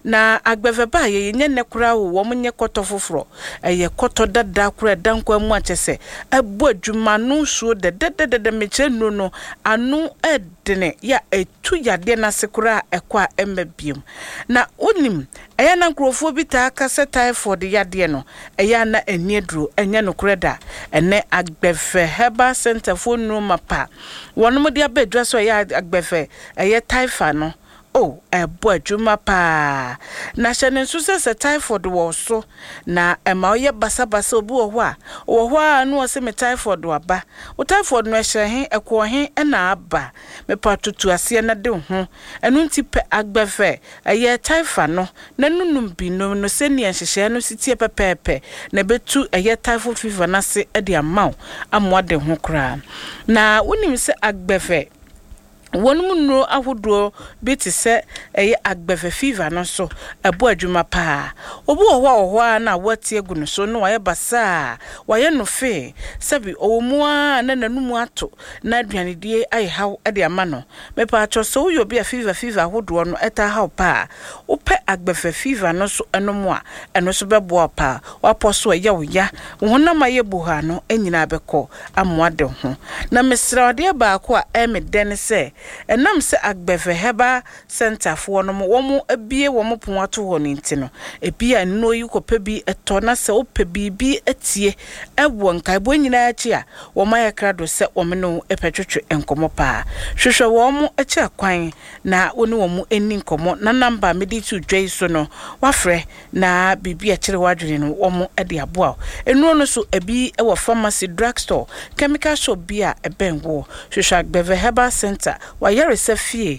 na agbeve ba ye nye ne kura wo mo nye koto foforo eye koto dada kura danko mu achese ebo adwuma no so de meche no anu edene ya etu yade na sekura ekwa emabiem na onim eye na nkrofo bi ta kase typhoid yade no eye na eniedro enye no kreda ene agbeve Herbal Center for no mapa wonum dia bedwa so ya agbeve eye typhoid no oh ebo adwuma pa na hyene nso se typhoid wo so na ema oye basabasa obi wo ho a no se me typhoid waba o typhoid no hye he ekwo he na aba me patutu ase na de ho enu nti pe agbefe eye typhoid no na nunum bi no se ne hyehye no sitie pepepe na betu eye typhoid fever na se e de amaw amode ho kra na wonim se agbefe wonum no ahodo beti se eye agbefe fever no so ebo adwuma pa obi oho na wati egu no so no waye basa waye no fe sabi owomu a na nanum ato na aduane die aye haw ade ama no me pa acho so yo bi a fever ahodo no eta haw pa ope agbefe fever no so enomo a eno so bebo pa waposo eye woya wona maye buha no enyina beko amoade ho na mesra ode ba ko a emeden se enam se agbeve Herbal Center for no wo abie wo mo pon ato ho nti no ebia no yi kopa bi eto na se opa bi etie ewo nkai bo nyina achi a wo ma yakrado se wo me no epetwetwe enkomo pa hwehwe wo mo achi akwan na woni wo mo eni nkomo na number medi tu dwai so no wafre na bibi a kire wadwene no wo mo ede aboa enu no so ebi ewo pharmacy drugstore chemical shop bi a ebenwo hwehwe agbeve Herbal Center wa resefie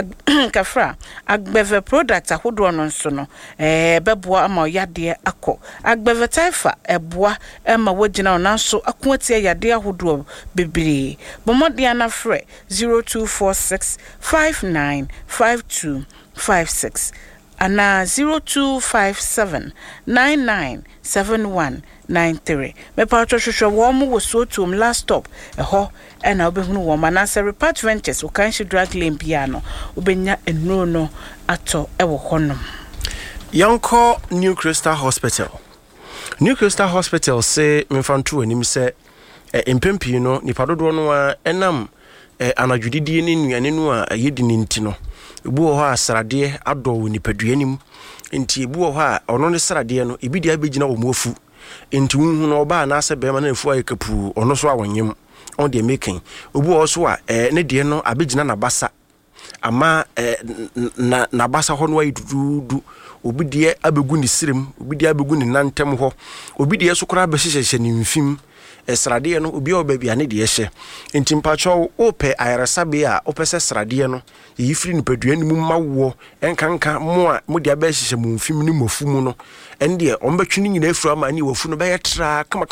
kafra agbeve product ahodo no nso no beboa ama yade akọ agbeve taifa eboa ema wagina onanso akoatie yade ahodo bebere bomode ana frɛ 0246595256 ana 0257997193 me pa hwehwe wo mo wo so tum last stop eho na obehunu wo manase repart ventures o kan drug lane piano obenya enuro no ato ewo honom Yonko New Crystal Hospital say memfantu anim se empempi no nipadodo no a enam anadwudidie ne nuane no a yedi ne nti no ebu ho asrade ado wo nipaduanim nti ebu ho a ono ne srade no ebidi abegina wo muafu nti hu no oba na ase bema na efu ayekapu ono so awonyem on the making obu also a ne de no abegina na basa ama na basa ho no ayidudu obi de abegu ni sirem obi de abegu ni nantem ho obi de so kora abehyehyehye ni mfim srade no obi obabi ane de hye nti mpacho ope ayarasabe a opese srade no yifiri nipadua ni mu mawo enkanka mo a mo de abehyehyɛ mu mfim ni mofu mu no ende ombetwini nyina afuru ama ni wafu no bɛyɛ tra kama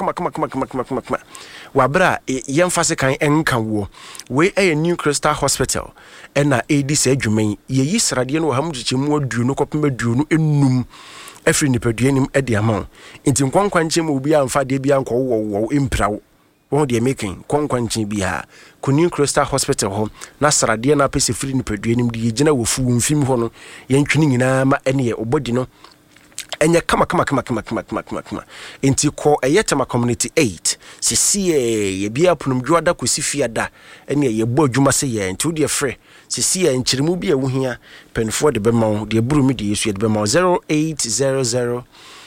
wabra yemfase kan enka wo we New Crystal Hospital na ADC adwuman yeyi srade no hamgyeche mu aduo no kopem aduo no enum afiri nipadua nim ede ama nti nkwankwanche mu obi amfa de bia nkɔ wo imprawo wo de making kwankwanche bia New Crystal Hospital ho na srade na pese firi nipadua nim de yegina wo fu mfim ho no yentwini nyina ma ene ye obodi no enye kama enti ko eyetema community 8 sisi ye bia punum dwada ko sifiada ene ye bo adwuma se ye enti wo de frɛ sisi ye nkyirimu bia wo hia penfo de bema de buru mi de yesu de bema 0800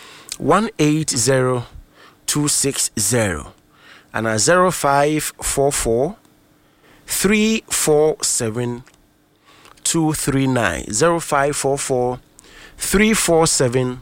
180260 and 0544 347 239 0544 347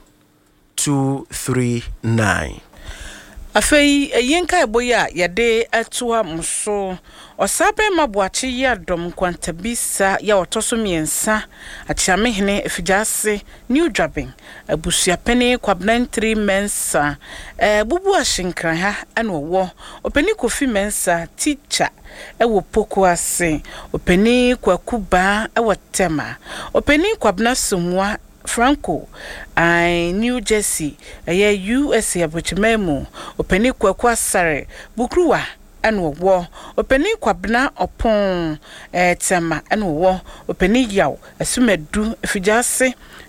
239 afei yenka eboya yade atoa mso osabe mabuachi ya dom kwantabisa ya otoso miensa atiamehene efijase new dropping abusia peni kwabna 3 mensa bubu ashinkran ha anowo openi kofi mensa teacher ewo poko ase openi kwakuba ewo tema openi kwabna somwa Franco New Jersey USA abochimemu openi kwakwa sare bukruwa anwo openi kwabna opon tema anwo openi yaw asumedu efijase